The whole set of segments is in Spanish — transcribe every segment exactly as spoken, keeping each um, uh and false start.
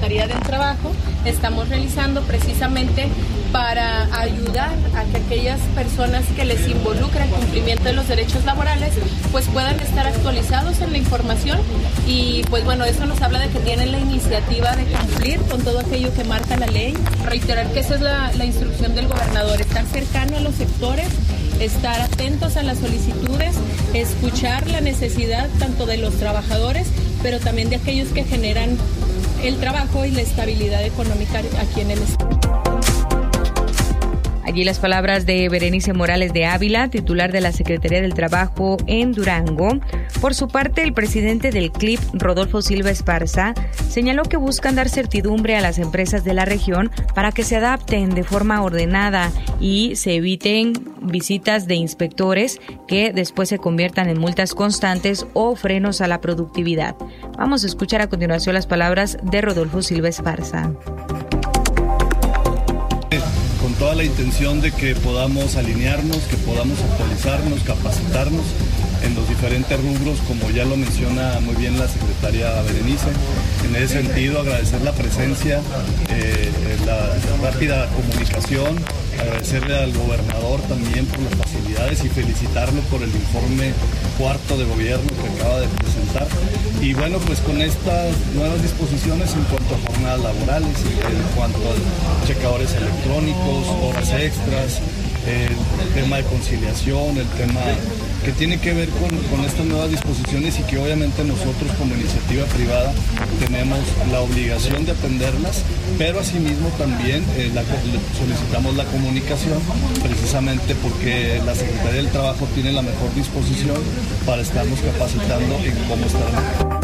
Secretaría del Trabajo estamos realizando precisamente para ayudar a que aquellas personas que les involucra el cumplimiento de los derechos laborales pues puedan estar actualizados en la información y pues bueno, eso nos habla de que tienen la iniciativa de cumplir con todo aquello que marca la ley. Reiterar que esa es la, la instrucción del gobernador, estar cercano a los sectores, estar atentos a las solicitudes, escuchar la necesidad tanto de los trabajadores, pero también de aquellos que generan el trabajo y la estabilidad económica aquí en el estado. Allí las palabras de Berenice Morales de Ávila, titular de la Secretaría del Trabajo en Durango. Por su parte, el presidente del C L I P, Rodolfo Silva Esparza, señaló que buscan dar certidumbre a las empresas de la región para que se adapten de forma ordenada y se eviten visitas de inspectores que después se conviertan en multas constantes o frenos a la productividad. Vamos a escuchar a continuación las palabras de Rodolfo Silva Esparza. Con toda la intención de que podamos alinearnos, que podamos actualizarnos, capacitarnos en los diferentes rubros, como ya lo menciona muy bien la secretaria Berenice. En ese sentido, agradecer la presencia, eh, la rápida comunicación, agradecerle al gobernador también por las facilidades y felicitarlo por el informe cuarto de gobierno que acaba de presentar. Y bueno, pues con estas nuevas disposiciones en cuanto a jornadas laborales, en cuanto a checadores electrónicos, horas extras, el tema de conciliación, el tema que tiene que ver con, con estas nuevas disposiciones y que obviamente nosotros como iniciativa privada tenemos la obligación de atenderlas, pero asimismo también eh, la, solicitamos la comunicación precisamente porque la Secretaría del Trabajo tiene la mejor disposición para estarnos capacitando en cómo estar.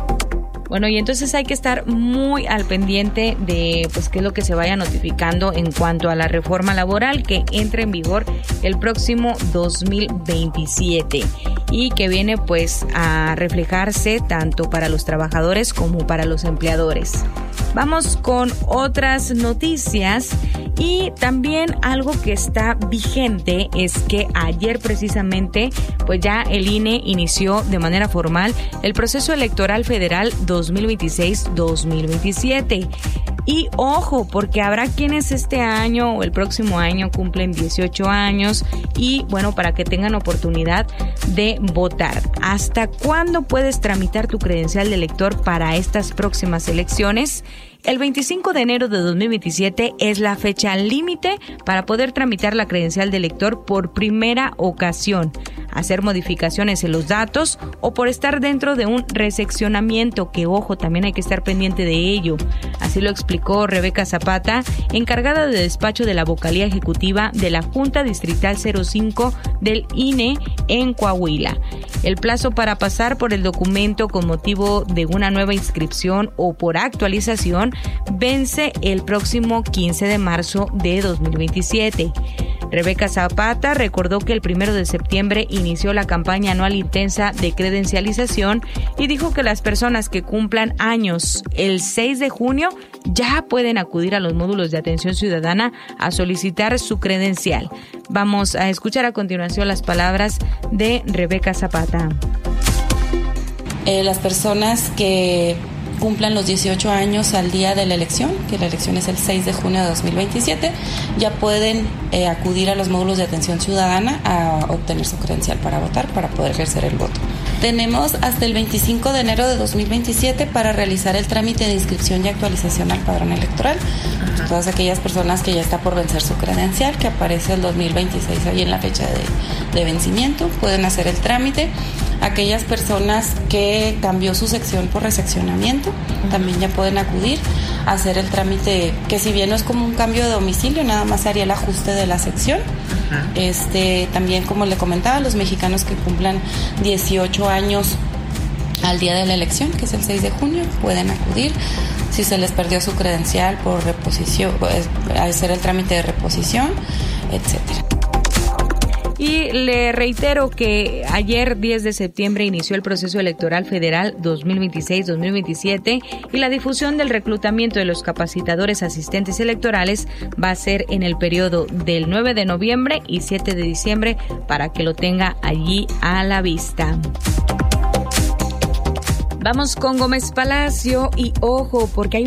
Bueno, y entonces hay que estar muy al pendiente de pues qué es lo que se vaya notificando en cuanto a la reforma laboral que entra en vigor el próximo dos mil veintisiete y que viene pues a reflejarse tanto para los trabajadores como para los empleadores. Vamos con otras noticias y también algo que está vigente es que ayer precisamente pues ya el I N E inició de manera formal el proceso electoral federal dos mil veintiséis dos mil veintisiete. Y ojo, porque habrá quienes este año o el próximo año cumplen dieciocho años y bueno, para que tengan oportunidad de votar. ¿Hasta cuándo puedes tramitar tu credencial de elector para estas próximas elecciones? El veinticinco de enero de dos mil veintisiete es la fecha límite para poder tramitar la credencial de elector por primera ocasión, hacer modificaciones en los datos o por estar dentro de un reseccionamiento, que ojo, también hay que estar pendiente de ello. Así lo explicó Rebeca Zapata, encargada de despacho de la vocalía ejecutiva de la Junta Distrital cero cinco del I N E en Coahuila. El plazo para pasar por el documento con motivo de una nueva inscripción o por actualización vence el próximo quince de marzo de dos mil veintisiete. Rebeca Zapata recordó que el primero de septiembre inició la campaña anual intensa de credencialización y dijo que las personas que cumplan años el seis de junio ya pueden acudir a los módulos de atención ciudadana a solicitar su credencial. Vamos a escuchar a continuación las palabras de Rebeca Zapata. Eh, las personas que cumplan los dieciocho años al día de la elección, que la elección es el seis de junio de dos mil veintisiete, ya pueden eh, acudir a los módulos de atención ciudadana a obtener su credencial para votar, para poder ejercer el voto. Tenemos hasta el veinticinco de enero de dos mil veintisiete para realizar el trámite de inscripción y actualización al padrón electoral. Ajá. Todas aquellas personas que ya está por vencer su credencial, que aparece el dos mil veintiséis ahí en la fecha de, de vencimiento, pueden hacer el trámite. Aquellas personas que cambió su sección por reseccionamiento, uh-huh, también ya pueden acudir a hacer el trámite, que si bien no es como un cambio de domicilio, nada más haría el ajuste de la sección. Uh-huh. Este, también, como le comentaba, los mexicanos que cumplan dieciocho años al día de la elección, que es el seis de junio, pueden acudir. Si se les perdió su credencial por reposición, pues, hacer el trámite de reposición, etcétera. Y le reitero que ayer diez de septiembre inició el proceso electoral federal dos mil veintiséis dos mil veintisiete y la difusión del reclutamiento de los capacitadores asistentes electorales va a ser en el periodo del nueve de noviembre y siete de diciembre para que lo tenga allí a la vista. Vamos con Gómez Palacio y ojo, porque hay